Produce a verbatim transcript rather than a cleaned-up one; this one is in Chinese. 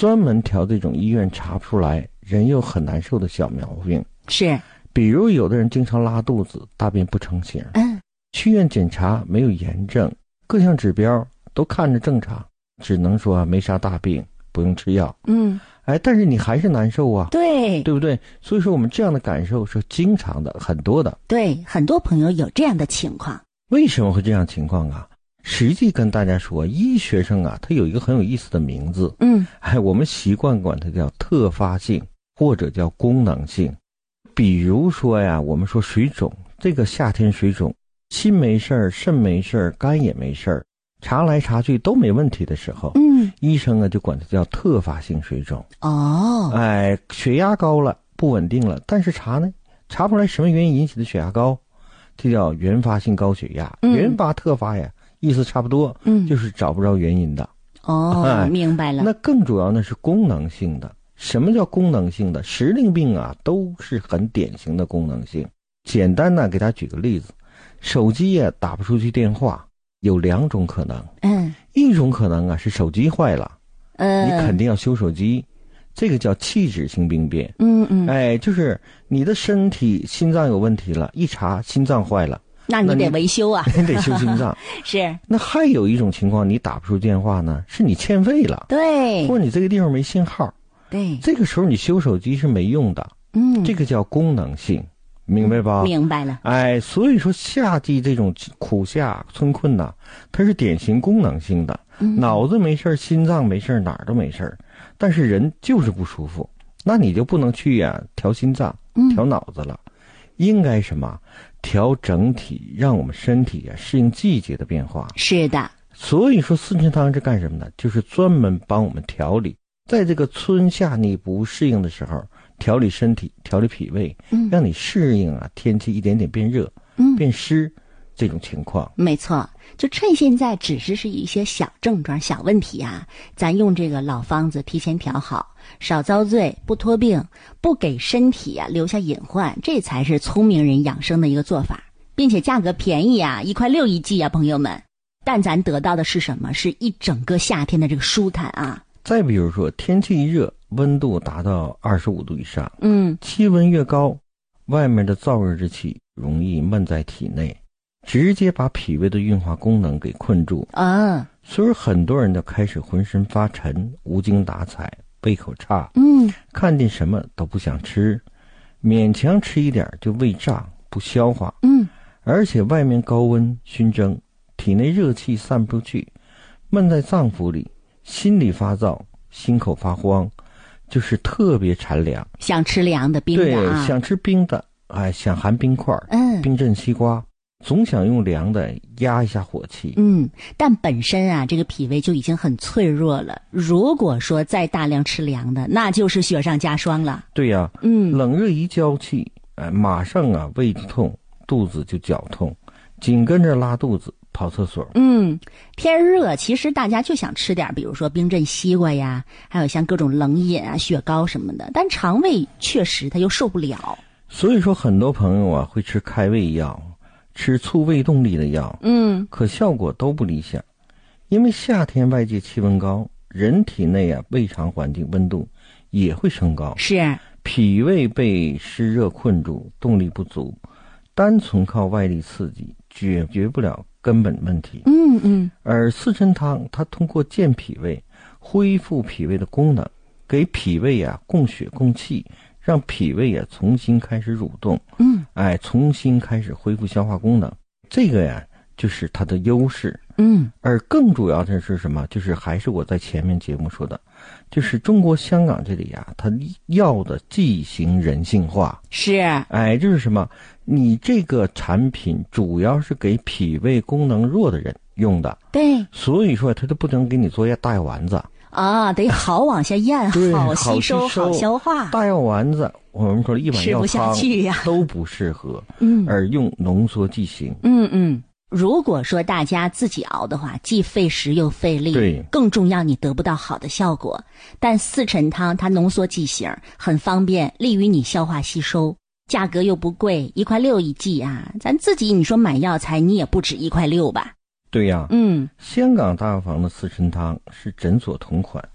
专门调这种医院查不出来人又很难受的小毛病。 是， 比如有的人经常拉肚子，大便不成形， 嗯， 去医院检查没有炎症，各项指标都看着正常，只能说没啥大病，不用吃药。 嗯， 哎，但是你还是难受啊， 对， 对不对？所以说我们这样的感受是经常的，很多的。 对，很多朋友有这样的情况。 为什么会这样情况啊？实际跟大家说，医学生啊，它有一个很有意思的名字， 嗯， 哎，我们习惯管它叫特发性或者叫功能性。比如说呀，我们说水肿，这个夏天水肿，心没事儿，肾没事儿，肝也没事儿，查来查去都没问题的时候， 嗯， 医生啊就管它叫特发性水肿。 哦， 哎，血压高了，不稳定了，但是查呢，查不出来什么原因引起的血压高，这叫原发性高血压。 嗯， 原发特发呀，意思差不多， 嗯， 就是找不着原因的。 哦， 哎， 明白了。 那更主要呢是功能性的。什么叫功能性的？时令病啊，都是很典型的功能性。简单呢，给大家举个例子，手机呀、啊、打不出去电话，有两种可能。 嗯， 一种可能啊是手机坏了， 呃， 你肯定要修手机，这个叫器质性病变。 嗯嗯， 哎，就是你的身体心脏有问题了，一查心脏坏了， 那你得维修啊， 你得修心脏。 是。 那还有一种情况，你打不出电话呢，是你欠费了， 对， 或者你这个地方没信号， 对， 这个时候你修手机是没用的。 嗯， 这个叫功能性，明白吧？ 明白了。 哎，所以说夏季这种苦夏春困呐，它是典型功能性的， 嗯、 脑子没事，心脏没事，哪儿都没事，但是人就是不舒服，那你就不能去呀、啊、调心脏、调脑子了，嗯、应该什么？调整体，让我们身体啊适应季节的变化。 是的。 所以说四神汤是干什么的？就是专门帮我们调理，在这个春夏你不适应的时候，调理身体，调理脾胃，嗯，让你适应啊天气一点点变热，嗯，变湿这种情况。 没错，就趁现在只是是一些小症状、小问题啊，咱用这个老方子提前调好，少遭罪，不拖病，不给身体啊留下隐患，这才是聪明人养生的一个做法，并且价格便宜啊，一块六一剂啊，朋友们。但咱得到的是什么？是一整个夏天的这个舒坦啊。 再比如说天气一热，温度达到二十五度以上， 嗯， 气温越高，外面的燥热之气容易闷在体内，直接把脾胃的运化功能给困住啊。 所以很多人就开始浑身发沉，无精打采，胃口差， 嗯， 看见什么都不想吃，勉强吃一点就胃胀不消化， 嗯， 而且外面高温熏蒸，体内热气散不出去，闷在脏腑里，心里发燥，心口发慌，就是特别馋凉， 想吃凉的冰的啊， 对，想吃冰的，哎，想含冰块， 嗯， 冰镇西瓜，总想用凉的压一下火气。 嗯，但本身啊，这个脾胃就已经很脆弱了，如果说再大量吃凉的，那就是雪上加霜了。 对呀、啊， 嗯， 冷热一交气，哎，马上啊胃痛，肚子就绞痛，紧跟着拉肚子。跑厕所。 嗯，天热，其实大家就想吃点，比如说冰镇西瓜呀，还有像各种冷饮啊、雪糕什么的，但肠胃确实它又受不了。 所以说，很多朋友啊会吃开胃药，吃促胃动力的药， 嗯， 可效果都不理想，因为夏天外界气温高，人体内啊胃肠环境温度也会升高， 是脾胃被湿热困住，动力不足，单纯靠外力刺激解决不了根本问题。 嗯嗯， 而四神汤它通过健脾胃，恢复脾胃的功能，给脾胃啊供血供气，让脾胃啊重新开始蠕动， 嗯， 哎，重新开始恢复消化功能。这个呀就是它的优势。 嗯， 而更主要的是什么？就是还是我在前面节目说的，就是中国香港这里呀、啊，它要的剂型人性化。 是， 哎，就是什么？你这个产品主要是给脾胃功能弱的人用的， 对， 所以说它就不能给你做药大药丸子啊，得好往下咽，好吸收，好消化。 大药丸子，我们说一碗药汤吃不下去呀， 都不适合。 嗯， 而用浓缩剂型。 嗯嗯。如果说大家自己熬的话，既费时又费力， 对， 更重要你得不到好的效果。但四陈汤它浓缩剂型，很方便，利于你消化吸收，价格又不贵，一块六一剂啊！咱自己你说买药材，你也不止一块六吧？ 对呀， 嗯， 香港大药房的四陈汤是诊所同款，